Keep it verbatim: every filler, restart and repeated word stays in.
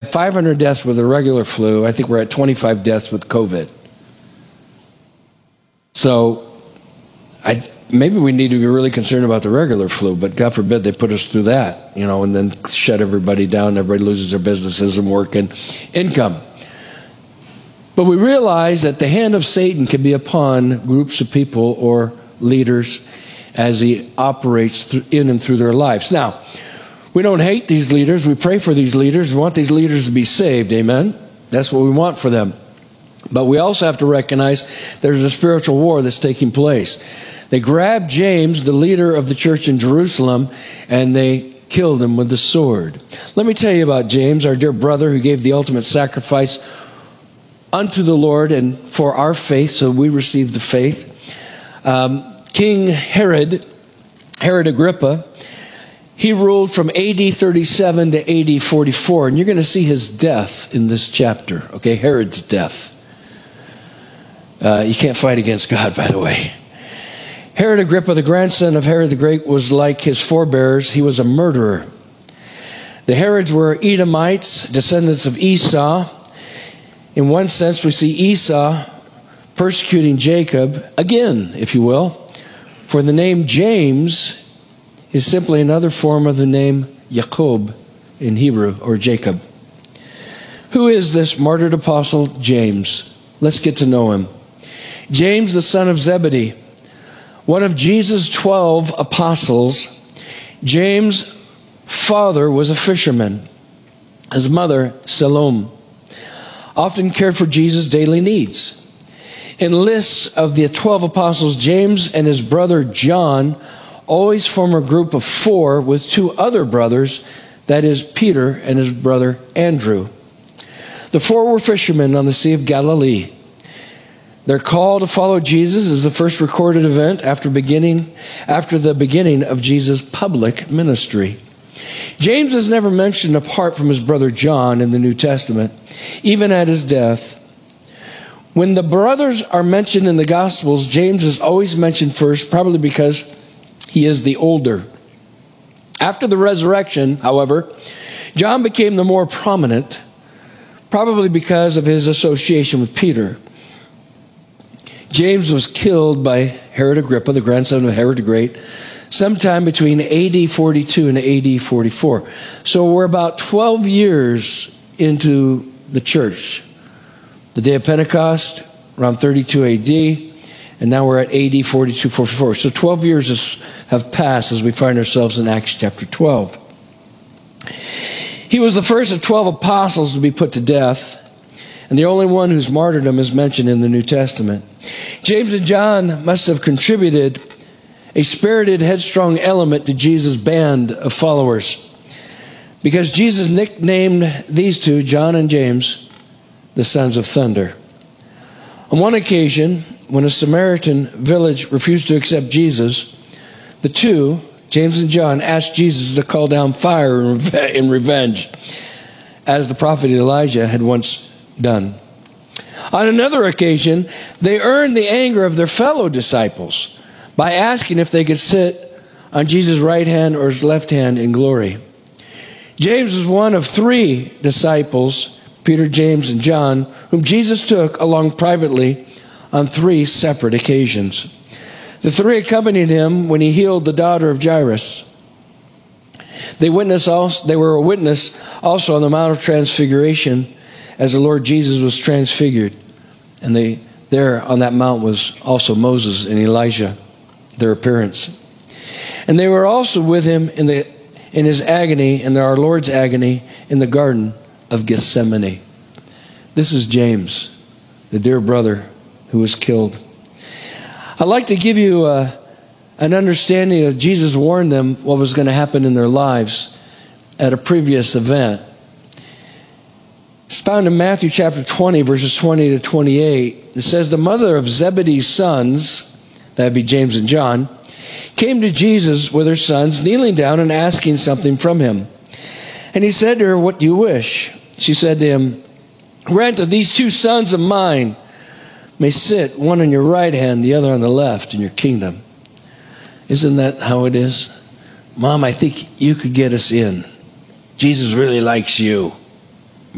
five hundred deaths with the regular flu. I think we're at twenty-five deaths with COVID. So I, maybe we need to be really concerned about the regular flu, but God forbid they put us through that, you know, and then shut everybody down. Everybody loses their businesses and work and income. But we realize that the hand of Satan can be upon groups of people or leaders as he operates in and through their lives. Now, we don't hate these leaders. We pray for these leaders. We want these leaders to be saved. Amen? That's what we want for them. But we also have to recognize there's a spiritual war that's taking place. They grabbed James, the leader of the church in Jerusalem, and they killed him with the sword. Let me tell you about James, our dear brother who gave the ultimate sacrifice unto the Lord and for our faith, so we received the faith. Um, King Herod, Herod Agrippa, he ruled from A D thirty-seven to A D forty-four, and you're going to see his death in this chapter, okay, Herod's death. Uh, you can't fight against God, by the way. Herod Agrippa, the grandson of Herod the Great, was like his forebears. He was a murderer. The Herods were Edomites, descendants of Esau. In one sense, we see Esau persecuting Jacob, again, if you will, for the name James is simply another form of the name Jacob in Hebrew, or Jacob. Who is this martyred apostle James? Let's get to know him. James, the son of Zebedee, one of Jesus' twelve apostles. James' father was a fisherman. His mother, Salome, often cared for Jesus' daily needs. In lists of the twelve apostles, James and his brother John always form a group of four with two other brothers, that is Peter and his brother Andrew. The four were fishermen on the Sea of Galilee. Their call to follow Jesus is the first recorded event after beginning, after the beginning of Jesus' public ministry. James is never mentioned apart from his brother John in the New Testament, even at his death. When the brothers are mentioned in the Gospels, James is always mentioned first, probably because he is the older. After the resurrection, however, John became the more prominent, probably because of his association with Peter. James was killed by Herod Agrippa, the grandson of Herod the Great, sometime between A D forty-two and A D forty-four. So we're about twelve years into the church. The day of Pentecost, around thirty-two A D, and now we're at A D forty-two forty-four. So twelve years has, have passed as we find ourselves in Acts chapter twelve. He was the first of twelve apostles to be put to death, and the only one whose martyrdom is mentioned in the New Testament. James and John must have contributed a spirited, headstrong element to Jesus' band of followers, because Jesus nicknamed these two, John and James, the sons of thunder. On one occasion, when a Samaritan village refused to accept Jesus, the two, James and John, asked Jesus to call down fire in revenge, as the prophet Elijah had once done. On another occasion, they earned the anger of their fellow disciples by asking if they could sit on Jesus' right hand or his left hand in glory. James was one of three disciples, Peter, James, and John, whom Jesus took along privately on three separate occasions. The three accompanied him when he healed the daughter of Jairus. They witnessed also, they were a witness also on the Mount of Transfiguration as the Lord Jesus was transfigured. And they, there on that mount was also Moses and Elijah, their appearance. And they were also with him in the in his agony, in our Lord's agony, in the Garden of Gethsemane. This is James, the dear brother who was killed. I'd like to give you a, an understanding of Jesus warned them what was going to happen in their lives at a previous event. It's found in Matthew chapter twenty, verses twenty to twenty-eight. It says, the mother of Zebedee's sons, that would be James and John, came to Jesus with her sons, kneeling down and asking something from him. And he said to her, what do you wish? She said to him, grant that these two sons of mine may sit, one on your right hand, the other on the left, in your kingdom. Isn't that how it is? Mom, I think you could get us in. Jesus really likes you.